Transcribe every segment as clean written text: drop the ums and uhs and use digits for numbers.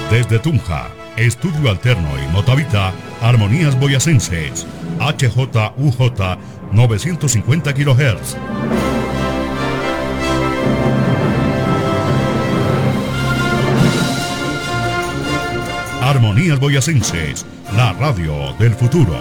Desde Tunja, Estudio Alterno y Motavita, Armonías Boyacenses, HJUJ 950 kHz. Armonías Boyacenses, la radio del futuro.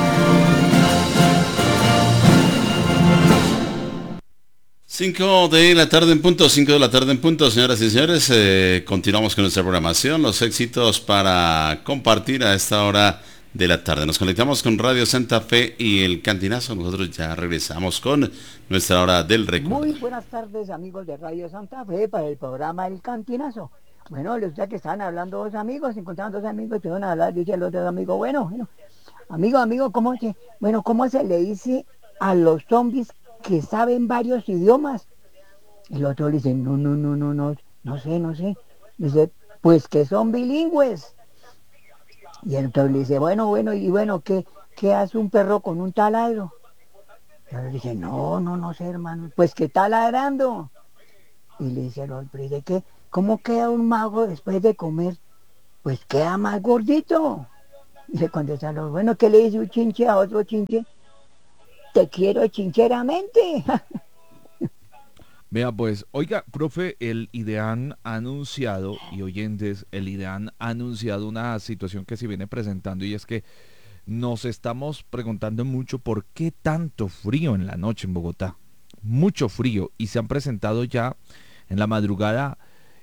Cinco de la tarde en punto, señoras y señores. Continuamos con nuestra programación, los éxitos para compartir a esta hora de la tarde. Nos conectamos con Radio Santa Fe y el Cantinazo. Nosotros ya regresamos con nuestra hora del recuerdo. Muy buenas tardes, amigos de Radio Santa Fe, para el programa El Cantinazo. Bueno, ya que estaban hablando dos amigos, se encontraban dos amigos, te van a hablar, dice el otro amigo, bueno, amigo, ¿cómo se le dice a los zombies que saben varios idiomas? El otro le dice, no sé. Dice, pues que son bilingües. Y el otro le dice, bueno, ¿qué hace un perro con un taladro? Y el otro dice, no sé, hermano, pues que está ladrando. Y le dice el otro, dice, ¿cómo queda un mago después de comer? Pues queda más gordito. Y le contesta, bueno, ¿qué le dice un chinche a otro chinche? Te quiero chincheramente. Vea pues, oiga, profe, el IDEAN ha anunciado, y oyentes, el IDEAN ha anunciado una situación que se viene presentando, y es que nos estamos preguntando mucho por qué tanto frío en la noche en Bogotá. Mucho frío, y se han presentado ya en la madrugada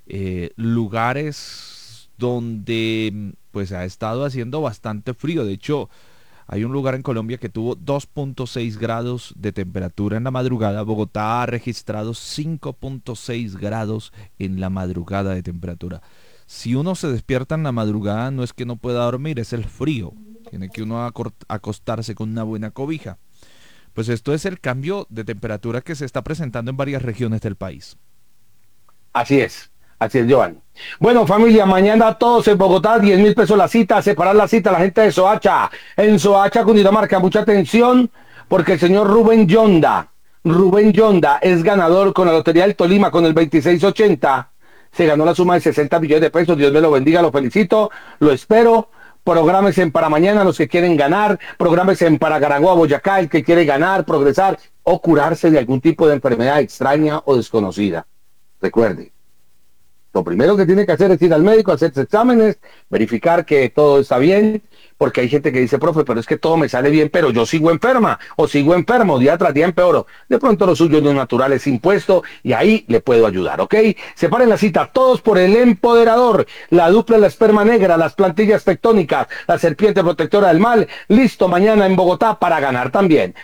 lugares donde pues ha estado haciendo bastante frío. De hecho, hay un lugar en Colombia que tuvo 2.6 grados de temperatura en la madrugada. Bogotá ha registrado 5.6 grados en la madrugada de temperatura. Si uno se despierta en la madrugada, no es que no pueda dormir, es el frío. Tiene que uno acostarse con una buena cobija. Pues esto es el cambio de temperatura que se está presentando en varias regiones del país. Así es, Giovanni. Bueno, familia, mañana todos en Bogotá, 10.000 pesos la cita, separar la cita a la gente de Soacha. En Soacha, Cundinamarca, mucha atención, porque el señor Rubén Yonda es ganador con la Lotería del Tolima, con el 2680. Se ganó la suma de 60 millones de pesos. Dios me lo bendiga, lo felicito, lo espero. Prográmense para mañana los que quieren ganar, prográmense para Garagua, Boyacá, el que quiere ganar, progresar o curarse de algún tipo de enfermedad extraña o desconocida. Recuerde, lo primero que tiene que hacer es ir al médico, hacerse exámenes, verificar que todo está bien, porque hay gente que dice, profe, pero es que todo me sale bien, pero yo sigo enferma o sigo enfermo, día tras día empeoro. De pronto lo suyo no es natural, es impuesto, y ahí le puedo ayudar, ¿ok? Separen la cita, todos por el empoderador, la dupla, la esperma negra, las plantillas tectónicas, la serpiente protectora del mal, listo mañana en Bogotá para ganar también.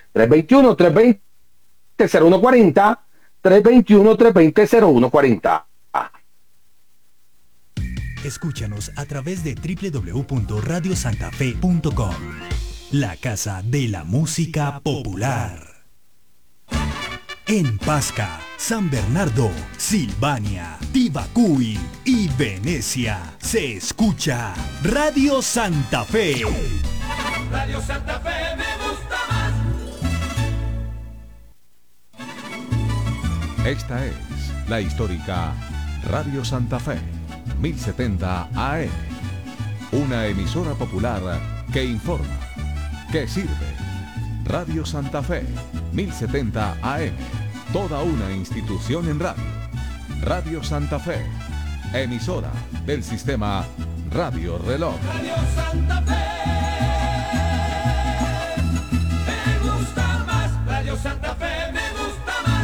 321-320-0140, 321-320-0140. Escúchanos a través de www.radiosantafe.com, la casa de la música popular. En Pasca, San Bernardo, Silvania, Tibacuy y Venecia se escucha Radio Santa Fe. Radio Santa Fe me gusta más. Esta es la histórica Radio Santa Fe, 1070 AM, una emisora popular que informa, que sirve. Radio Santa Fe, 1070 AM, toda una institución en radio. Radio Santa Fe, emisora del sistema Radio Reloj. Radio Santa Fe me gusta más. Radio Santa Fe me gusta más.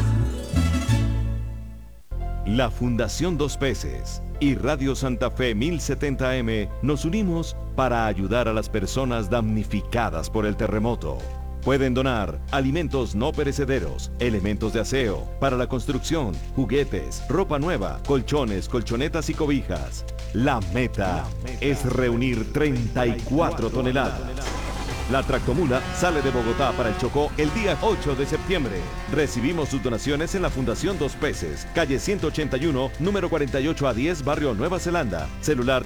La Fundación Dos Peces y Radio Santa Fe 1070M nos unimos para ayudar a las personas damnificadas por el terremoto. Pueden donar alimentos no perecederos, elementos de aseo, para la construcción, juguetes, ropa nueva, colchones, colchonetas y cobijas. La meta es reunir 34 toneladas. La tractomula sale de Bogotá para el Chocó el día 8 de septiembre. Recibimos sus donaciones en la Fundación Dos Peces, calle 181, número 48 a 10, barrio Nueva Zelanda. Celular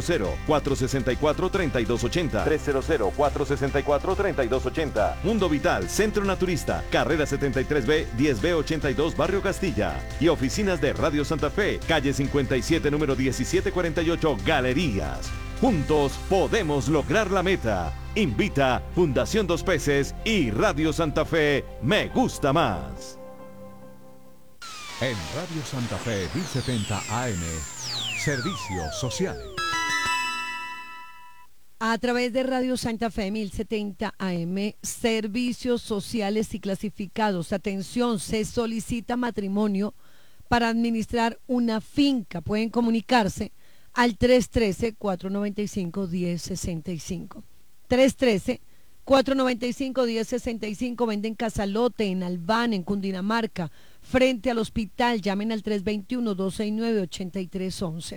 300-464-3280. 300-464-3280. Mundo Vital, Centro Naturista, carrera 73B, 10B82, barrio Castilla. Y oficinas de Radio Santa Fe, calle 57, número 1748, Galerías. Juntos podemos lograr la meta. Invita Fundación Dos Peces y Radio Santa Fe, Me Gusta Más. En Radio Santa Fe 1070 AM, Servicios Sociales. A través de Radio Santa Fe 1070 AM, Servicios Sociales y Clasificados. Atención, se solicita matrimonio para administrar una finca. Pueden comunicarse al 313-495-1065. 313-495-1065. Venden casalote en Albán, en Cundinamarca, frente al hospital. Llamen al 321-269-8311.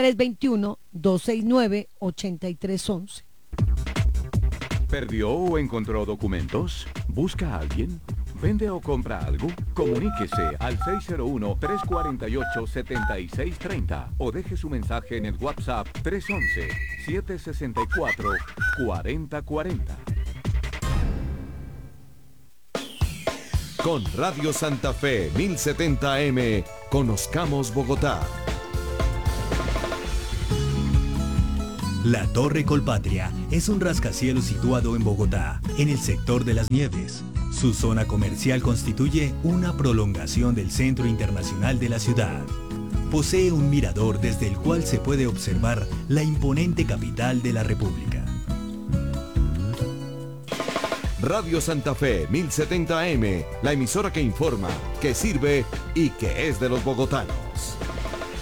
321-269-8311. ¿Perdió o encontró documentos? ¿Busca a alguien? ¿Vende o compra algo? Comuníquese al 601-348-7630 o deje su mensaje en el WhatsApp 311-764-4040. Con Radio Santa Fe 1070 AM, conozcamos Bogotá. La Torre Colpatria es un rascacielos situado en Bogotá, en el sector de las Nieves. Su zona comercial constituye una prolongación del Centro Internacional de la ciudad. Posee un mirador desde el cual se puede observar la imponente capital de la República. Radio Santa Fe 1070 AM, la emisora que informa, que sirve y que es de los bogotanos.